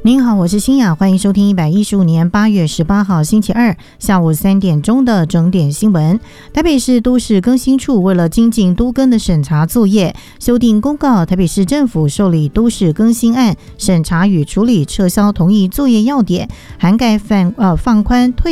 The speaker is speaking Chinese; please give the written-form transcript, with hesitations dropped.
您好，我是欣雅，欢迎收听115年8月18号星期二下午3点钟的整点新闻。台北市都市更新处为了精进都更的审查作业，修订公告，台北市政府受理都市更新案审查与处理撤销同意作业要点，涵盖放宽退